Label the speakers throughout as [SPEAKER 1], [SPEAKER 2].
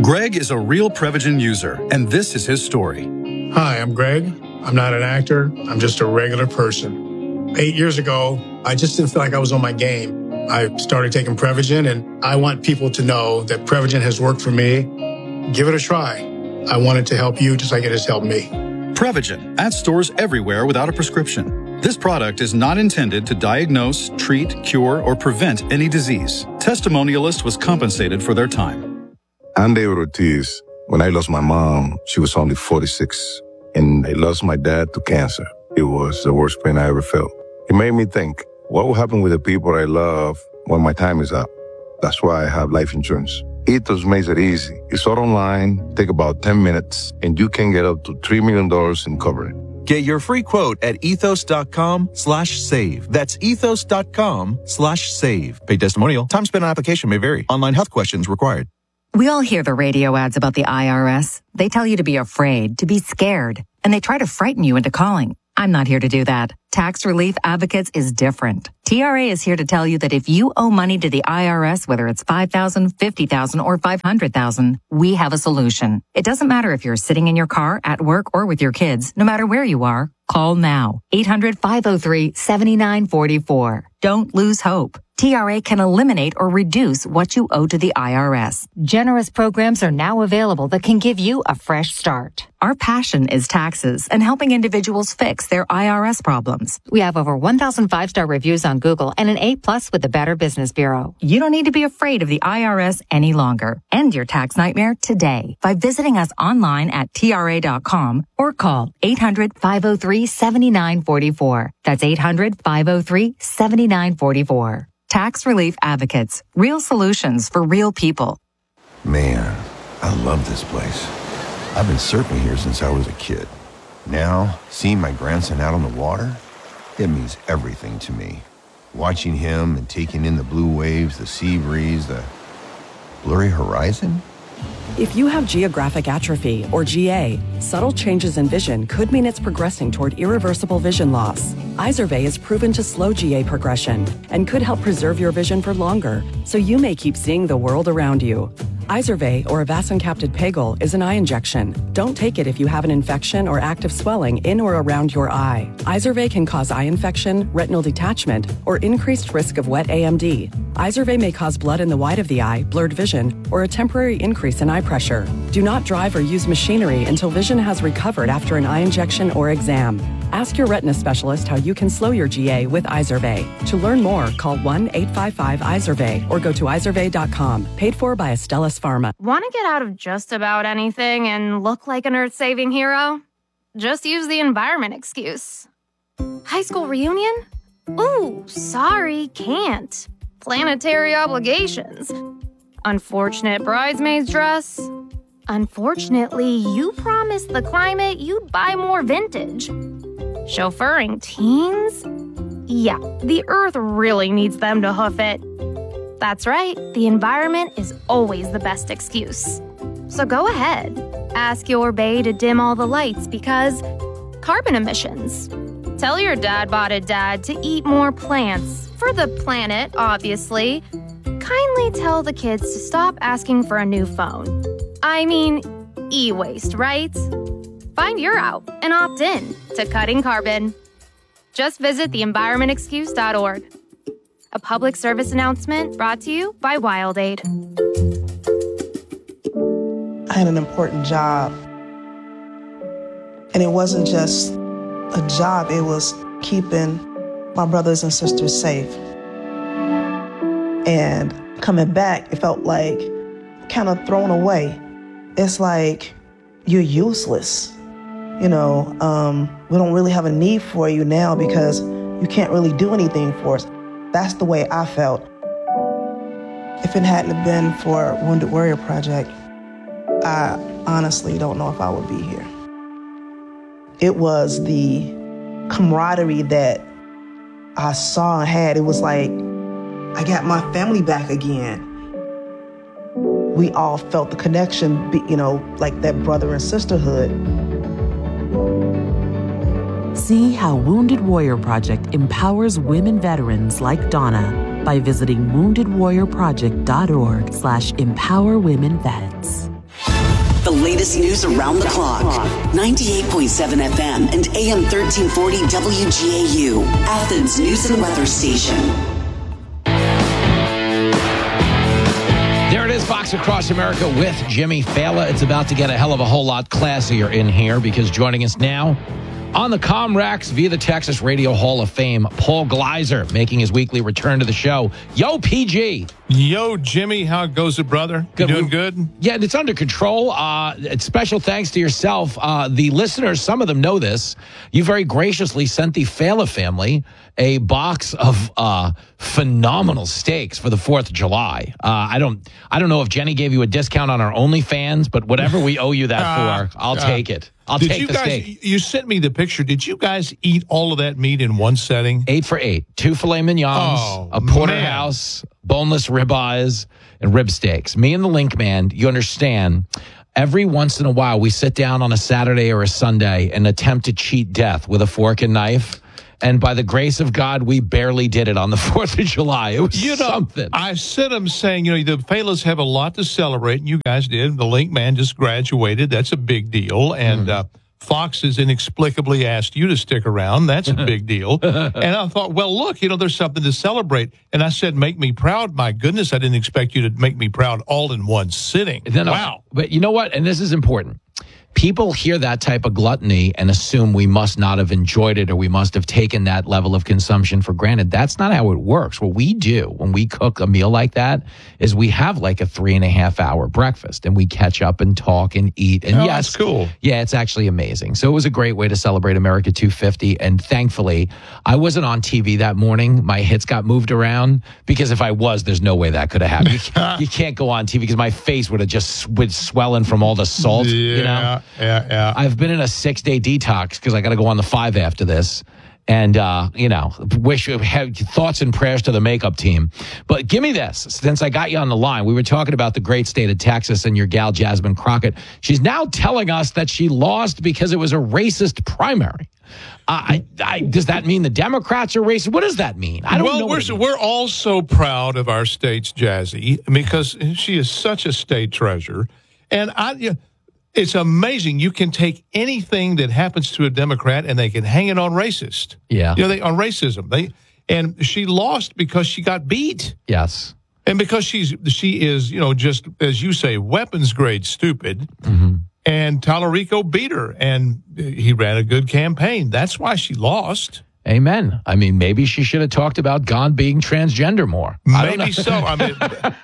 [SPEAKER 1] Greg is a real Prevagen user, and this is his story.
[SPEAKER 2] Hi, I'm Greg. I'm not an actor. I'm just a regular person. 8 years ago, I just didn't feel like I was on my game. I started taking Prevagen, and I want people to know that Prevagen has worked for me. Give it a try. I want it to help you just like it has helped me.
[SPEAKER 1] Prevagen, at stores everywhere without a prescription. This product is not intended to diagnose, treat, cure, or prevent any disease. Testimonialist was compensated for their time.
[SPEAKER 3] I'm David Ortiz. When I lost my mom, she was only 46, and I lost my dad to cancer. It was the worst pain I ever felt. It made me think, what will happen with the people I love when my time is up? That's why I have life insurance. Ethos makes it easy. It's all online, take about 10 minutes, and you can get up to $3 million in coverage.
[SPEAKER 4] Get your free quote at ethos.com/save. That's ethos.com/save. Paid testimonial. Time spent on application may vary. Online health questions required.
[SPEAKER 5] We all hear the radio ads about the IRS. They tell you to be afraid, to be scared, and they try to frighten you into calling. I'm not here to do that. Tax Relief Advocates is different. TRA is here to tell you that if you owe money to the IRS, whether it's $5,000, $50,000, or $500,000, we have a solution. It doesn't matter if you're sitting in your car, at work, or with your kids. No matter where you are, call now. 800-503-7944. Don't lose hope. TRA can eliminate or reduce what you owe to the IRS. Generous programs are now available that can give you a fresh start. Our passion is taxes and helping individuals fix their IRS problems. We have over 1,000 five-star reviews on Google and an A+ with the Better Business Bureau. You don't need to be afraid of the IRS any longer. End your tax nightmare today by visiting us online at TRA.com or call 800-503-7944. That's 800-503-7944. Tax Relief Advocates. Real solutions for real people.
[SPEAKER 6] Man, I love this place. I've been surfing here since I was a kid. Now, seeing my grandson out on the water, it means everything to me. Watching him and taking in the blue waves, the sea breeze, the blurry horizon.
[SPEAKER 7] If you have geographic atrophy, or GA, subtle changes in vision could mean it's progressing toward irreversible vision loss. Izervay is proven to slow GA progression and could help preserve your vision for longer, so you may keep seeing the world around you. Izervay, or avacincaptad pegol, is an eye injection. Don't take it if you have an infection or active swelling in or around your eye. Izervay can cause eye infection, retinal detachment, or increased risk of wet AMD. Izervay may cause blood in the white of the eye, blurred vision, or a temporary increase in eye pressure. Do not drive or use machinery until vision has recovered after an eye injection or exam. Ask your retina specialist how you can slow your GA with Izervay. To learn more, call 1-855-IZERVAY or go to izervay.com. Paid for by Astellas Pharma.
[SPEAKER 8] Want to get out of just about anything and look like an earth-saving hero? Just use the environment excuse. High school reunion? Ooh, sorry, can't. Planetary obligations. Unfortunate bridesmaid's dress. Unfortunately, you promised the climate you'd buy more vintage. Chauffeuring teens? Yeah, the earth really needs them to hoof it. That's right, the environment is always the best excuse. So go ahead, ask your bae to dim all the lights because carbon emissions. Tell your dad-botted dad to eat more plants, for the planet, obviously. Kindly tell the kids to stop asking for a new phone. I mean, e-waste, right? Find your out and opt in to cutting carbon. Just visit theenvironmentexcuse.org. A public service announcement brought to you by WildAid.
[SPEAKER 9] I had an important job. And it wasn't just a job, it was keeping my brothers and sisters safe. And coming back, it felt like kind of thrown away. It's like you're useless. You know, we don't really have a need for you now because you can't really do anything for us. That's the way I felt. If it hadn't been for Wounded Warrior Project, I honestly don't know if I would be here. It was the camaraderie that I saw and had. It was like, I got my family back again. We all felt the connection, you know, like that brother and sisterhood.
[SPEAKER 10] See how Wounded Warrior Project empowers women veterans like Donna by visiting woundedwarriorproject.org/empowerwomenvets.
[SPEAKER 11] latest news around the clock. 98.7 FM and AM 1340 WGAU, Athens News and Weather Station.
[SPEAKER 12] There it is, Fox Across America with Jimmy Fallon. It's about to get a hell of a whole lot classier in here because joining us now on the Comrex via the Texas Radio Hall of Fame, Paul Gleiser, making his weekly return to the show. Yo, PG.
[SPEAKER 13] Yo, Jimmy. How goes it, brother?
[SPEAKER 12] Good.
[SPEAKER 13] You doing good?
[SPEAKER 12] Yeah, it's under control. Special thanks to yourself. The listeners, some of them know this. You very graciously sent the Fala family a box of phenomenal steaks for the 4th of July. I don't know if Jenny gave you a discount on our OnlyFans, but whatever we owe you that for, I'll take it. I'll take the steak.
[SPEAKER 13] You sent me the picture. Did you guys eat all of that meat in one setting?
[SPEAKER 12] 8 for 8. 2 filet mignons, a porterhouse, boneless ribeyes, and rib steaks. Me and the Link Man, you understand, every once in a while we sit down on a Saturday or a Sunday and attempt to cheat death with a fork and knife. And by the grace of God, we barely did it on the 4th of July. It was something.
[SPEAKER 13] I sent them saying, the Falas have a lot to celebrate. And you guys did. The Link Man just graduated. That's a big deal. And Fox has inexplicably asked you to stick around. That's a big deal. And I thought, well, look, there's something to celebrate. And I said, make me proud. My goodness, I didn't expect you to make me proud all in one sitting. Wow.
[SPEAKER 12] But you know what? And this is important. People hear that type of gluttony and assume we must not have enjoyed it or we must have taken that level of consumption for granted. That's not how it works. What we do when we cook a meal like that is we have like a 3.5 hour breakfast and we catch up and talk and eat. And yes,
[SPEAKER 13] that's cool.
[SPEAKER 12] Yeah, it's actually amazing. So it was a great way to celebrate America 250. And thankfully, I wasn't on TV that morning. My hits got moved around because if I was, there's no way that could have happened. You can't go on TV because my face would have just swelling from all the salt,
[SPEAKER 13] Yeah.
[SPEAKER 12] I've been in a 6-day detox because I got to go on the 5 after this. And, wish you had thoughts and prayers to the makeup team. But give me this. Since I got you on the line, we were talking about the great state of Texas and your gal, Jasmine Crockett. She's now telling us that she lost because it was a racist primary. Does that mean the Democrats are racist? What does that mean? I don't know.
[SPEAKER 13] Well, we're all so proud of our state's Jazzy because she is such a state treasure. And it's amazing. You can take anything that happens to a Democrat and they can hang it on racist.
[SPEAKER 12] Yeah.
[SPEAKER 13] On racism. And she lost because she got beat.
[SPEAKER 12] Yes.
[SPEAKER 13] And because she is, just, as you say, weapons grade stupid.
[SPEAKER 12] Mm-hmm.
[SPEAKER 13] And Tallarico beat her. And he ran a good campaign. That's why she lost.
[SPEAKER 12] Amen. I mean, maybe she should have talked about God being transgender more.
[SPEAKER 13] Maybe so. I mean,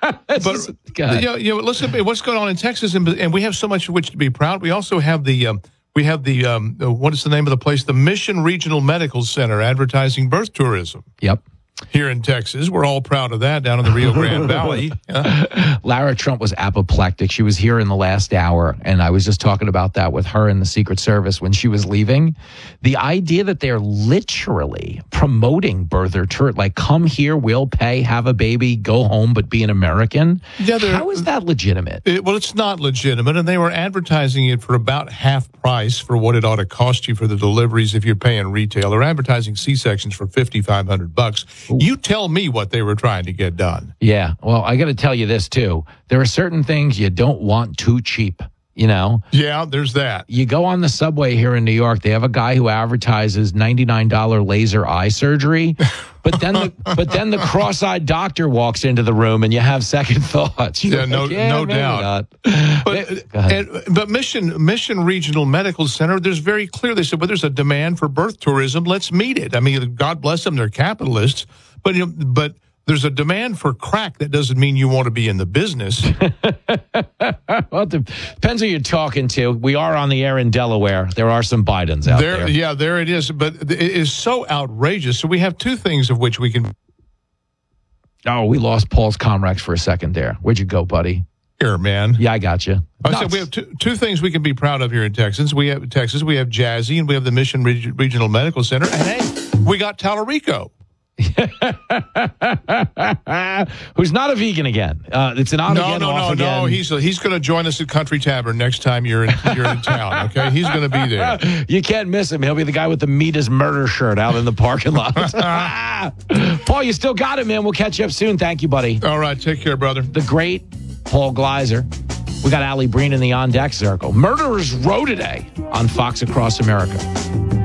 [SPEAKER 13] but listen, what's going on in Texas, and we have so much of which to be proud. We also have the what is the name of the place? The Mission Regional Medical Center advertising birth tourism.
[SPEAKER 12] Yep.
[SPEAKER 13] Here in Texas. We're all proud of that down in the Rio Grande Valley.
[SPEAKER 12] Lara Trump was apoplectic. She was here in the last hour, and I was just talking about that with her and the Secret Service when she was leaving. The idea that they're literally promoting birther tour, like come here, we'll pay, have a baby, go home, but be an American. Yeah, how is that legitimate?
[SPEAKER 13] It's not legitimate, and they were advertising it for about half price for what it ought to cost you for the deliveries if you're paying retail. They're advertising C-sections for $5,500. You tell me what they were trying to get done.
[SPEAKER 12] Yeah. Well, I got to tell you this, too. There are certain things you don't want too cheap,
[SPEAKER 13] Yeah, there's that.
[SPEAKER 12] You go on the subway here in New York, they have a guy who advertises $99 laser eye surgery. But then the cross-eyed doctor walks into the room and you have second thoughts.
[SPEAKER 13] No doubt. But Mission Regional Medical Center, there's very clear. They said, well, there's a demand for birth tourism. Let's meet it. I mean, God bless them. They're capitalists. But there's a demand for crack. That doesn't mean you want to be in the business.
[SPEAKER 12] Well, it depends who you're talking to. We are on the air in Delaware. There are some Bidens out there.
[SPEAKER 13] Yeah, there it is. But it is so outrageous. So we have two things of which we can.
[SPEAKER 12] Oh, we lost Paul's Comrex for a second there. Where'd you go, buddy?
[SPEAKER 13] Here, man.
[SPEAKER 12] Yeah, I got you.
[SPEAKER 13] I said we have two things we can be proud of here in Texas. We have Jazzy, and we have the Mission Regional Medical Center. And hey, we got Tallarico.
[SPEAKER 12] Who's not a vegan again? It's an
[SPEAKER 13] No. He's going to join us at Country Tavern next time you're in town. Okay, he's going to be there.
[SPEAKER 12] You can't miss him. He'll be the guy with the meat is murder shirt out in the parking lot. Paul, you still got it, man. We'll catch you up soon. Thank you, buddy.
[SPEAKER 13] All right, take care, brother.
[SPEAKER 12] The great Paul Gleiser. We got Allie Breen in the On Deck Circle. Murderers Row today on Fox Across America.